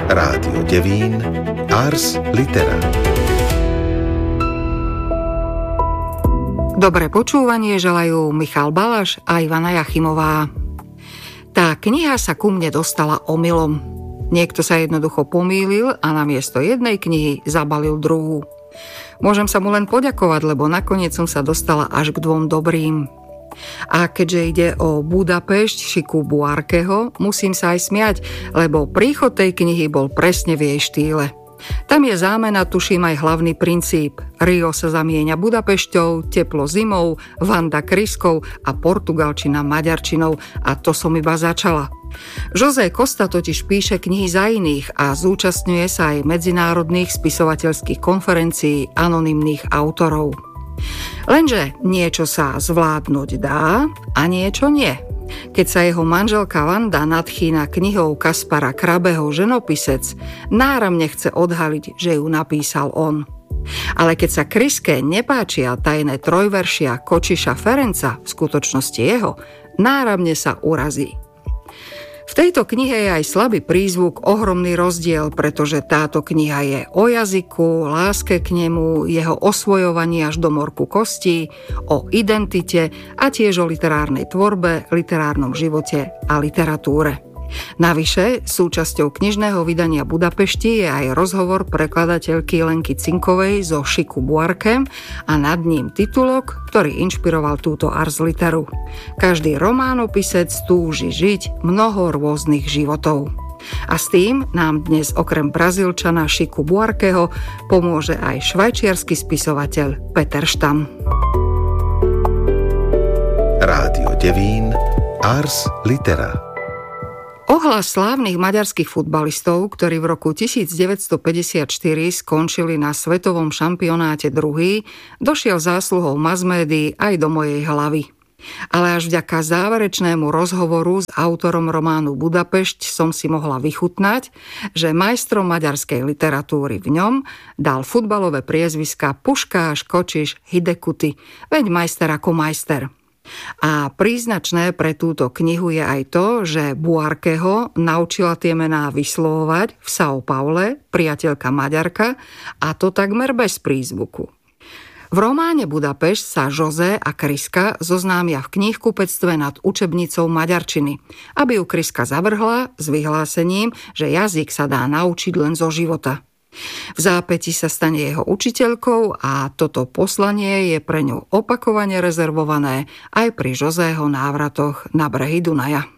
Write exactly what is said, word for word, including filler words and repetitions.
Rádio Devín, Ars Litera. Dobré počúvanie želajú Michal Balaš a Ivana Jachimová. Tá kniha sa ku mne dostala omylom. Niekto sa jednoducho pomýlil a namiesto jednej knihy zabalil druhú. Môžem sa mu len poďakovať, lebo nakoniec som sa dostala až k dvom dobrým. A keďže ide o Budapešť Chicu Buarqueho, musím sa aj smiať, lebo príchod tej knihy bol presne v jej štýle. Tam je zámena, tuším, aj hlavný princíp. Rio sa zamieňa Budapešťou, teplo zimou, Vanda Kriskou a portugalčina maďarčinou a to som iba začala. José Costa totiž píše knihy za iných a zúčastňuje sa aj medzinárodných spisovateľských konferencií anonymných autorov. Lenže niečo sa zvládnuť dá a niečo nie. Keď sa jeho manželka Vanda nadchýna knihou Kaspara Krabeho Ženopisec, náramne chce odhaliť, že ju napísal on. Ale keď sa Kriske nepáčia tajné trojveršia Kočiša Ferenca, v skutočnosti jeho, náramne sa urazí. V tejto knihe je aj slabý prízvuk, ohromný rozdiel, pretože táto kniha je o jazyku, láske k nemu, jeho osvojovaní až do morku kostí, o identite a tiež o literárnej tvorbe, literárnom živote a literatúre. Navyše, súčasťou knižného vydania Budapešti je aj rozhovor prekladateľky Lenky Cinkovej zo Chicu Buarquem a nad ním titulok, ktorý inšpiroval túto ars literu. Každý románopisec túži žiť mnoho rôznych životov. A s tým nám dnes okrem Brazílčana Chicu Buarqueho pomôže aj švajčiarsky spisovateľ Peter Štam. Rádio Devín, Ars Litera. Ohlas slávnych maďarských futbalistov, ktorí v roku devätnásťstopäťdesiatštyri skončili na svetovom šampionáte druhý, došiel zásluhou masmédií aj do mojej hlavy. Ale až vďaka záverečnému rozhovoru s autorom románu Budapešť som si mohla vychutnať, že majstrom maďarskej literatúry v ňom dal futbalové priezviská Puškáš, Kočiš, Hidekuti, veď majster ako majster. A príznačné pre túto knihu je aj to, že Buarqueho naučila tie mená vyslovovať v São Paule priateľka Maďarka, a to takmer bez prízvuku. V románe Budapešť sa José a Kriska zoznámia v knihkupectve nad učebnicou maďarčiny, aby ju Kriska zavrhla s vyhlásením, že jazyk sa dá naučiť len zo života. V zápäti sa stane jeho učiteľkou a toto poslanie je pre ňu opakovane rezervované aj pri Josého návratoch na brehy Dunaja.